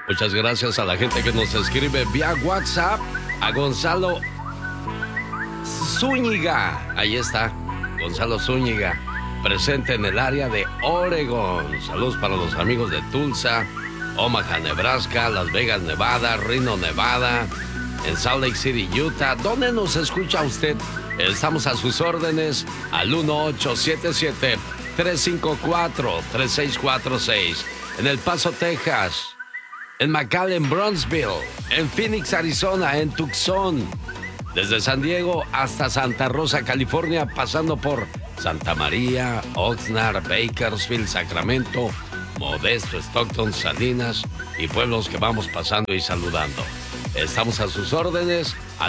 Muchas gracias a la gente que nos escribe vía WhatsApp. A Gonzalo Zúñiga. Ahí está, Gonzalo Zúñiga, presente en el área de Oregon. Saludos para los amigos de Tulsa, Omaha, Nebraska, Las Vegas, Nevada, Reno, Nevada, en Salt Lake City, Utah. ¿Dónde nos escucha usted? Estamos a sus órdenes al 1877-354-3646. En El Paso, Texas. En McAllen, Bronzeville. En Phoenix, Arizona. En Tucson. Desde San Diego hasta Santa Rosa, California, pasando por Santa María, Oxnard, Bakersfield, Sacramento, Modesto, Stockton, Salinas y pueblos que vamos pasando y saludando. Estamos a sus órdenes al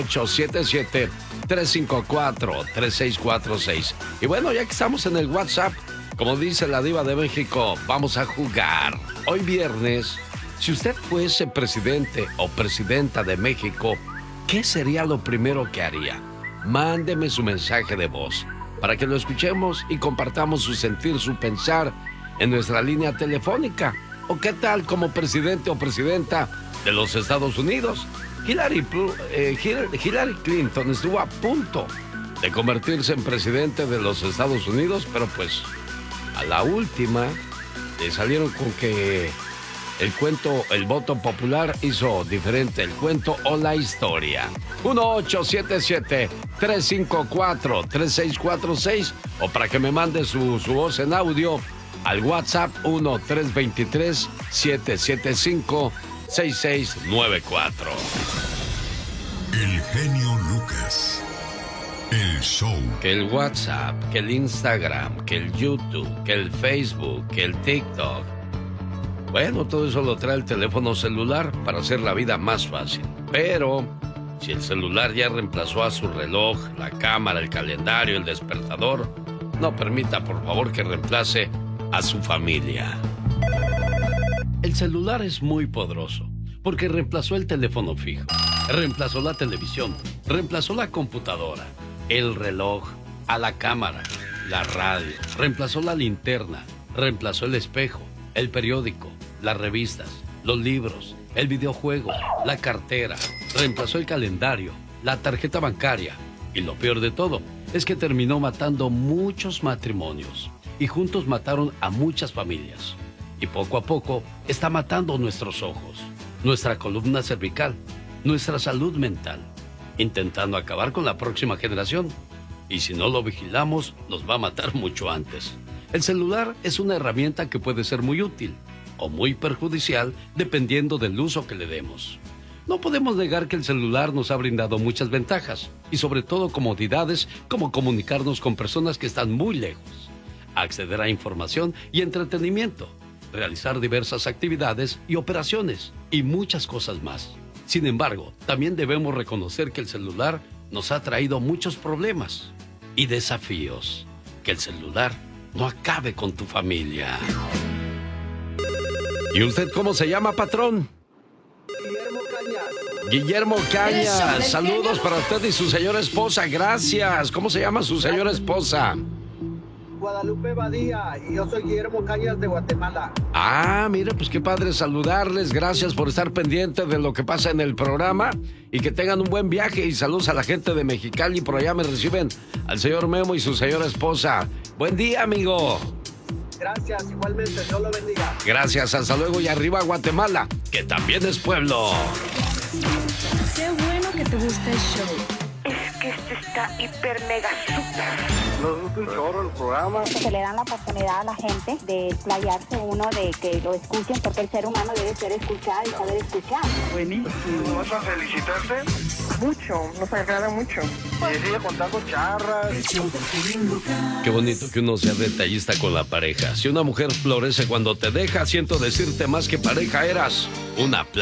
1877-354-3646. Y bueno, ya que estamos en el WhatsApp, como dice la diva de México, vamos a jugar. Hoy viernes, si usted fuese presidente o presidenta de México, ¿qué sería lo primero que haría? Mándeme su mensaje de voz para que lo escuchemos y compartamos su sentir, su pensar en nuestra línea telefónica. ¿O qué tal como presidente o presidenta de los Estados Unidos? Hillary Clinton estuvo a punto de convertirse en presidente de los Estados Unidos, pero pues a la última le salieron con que el cuento, el voto popular hizo diferente el cuento o la historia. 1877-354-3646 o para que me mande su voz en audio al WhatsApp 1-323-775-6694. El genio Lucas. El show. Que el WhatsApp, que el Instagram, que el YouTube, que el Facebook, que el TikTok. Bueno, todo eso lo trae el teléfono celular para hacer la vida más fácil. Pero si el celular ya reemplazó a su reloj, la cámara, el calendario, el despertador, no permita, por favor, que reemplace a su familia. El celular es muy poderoso porque reemplazó el teléfono fijo, reemplazó la televisión, reemplazó la computadora, el reloj, a la cámara, la radio, reemplazó la linterna, reemplazó el espejo, el periódico, las revistas, los libros, el videojuego, la cartera, reemplazó el calendario, la tarjeta bancaria y lo peor de todo es que terminó matando muchos matrimonios y juntos mataron a muchas familias. Y poco a poco está matando nuestros ojos, nuestra columna cervical, nuestra salud mental, intentando acabar con la próxima generación. Y si no lo vigilamos, nos va a matar mucho antes. El celular es una herramienta que puede ser muy útil o muy perjudicial dependiendo del uso que le demos. No podemos negar que el celular nos ha brindado muchas ventajas y sobre todo comodidades como comunicarnos con personas que están muy lejos, acceder a información y entretenimiento, realizar diversas actividades y operaciones y muchas cosas más. Sin embargo, también debemos reconocer que el celular nos ha traído muchos problemas y desafíos. Que el celular no acabe con tu familia. ¿Y usted cómo se llama, patrón? Guillermo Cañas. Guillermo Cañas, saludos para usted y su señora esposa, gracias. ¿Cómo se llama su señora esposa? Guadalupe Badía, y yo soy Guillermo Cañas de Guatemala. Ah, mire, pues qué padre saludarles, gracias por estar pendientes de lo que pasa en el programa y que tengan un buen viaje y saludos a la gente de Mexicali, por allá me reciben al señor Memo y su señora esposa. Buen día, amigo. Gracias, igualmente, Dios lo bendiga. Gracias, hasta luego y arriba Guatemala, que también es pueblo. Qué bueno que te gusta el show. Es que esto está hiper mega super. Nos gusta un chorro el programa. Se le dan la oportunidad a la gente de explayarse uno, de que lo escuchen, porque el ser humano debe ser escuchado y saber escuchar. Buenísimo. ¿Vas a felicitarte? Mucho, nos agrada mucho. Y sigue contando charras. Qué bonito que uno sea detallista con la pareja. Si una mujer florece cuando te deja, siento decirte más que pareja eras una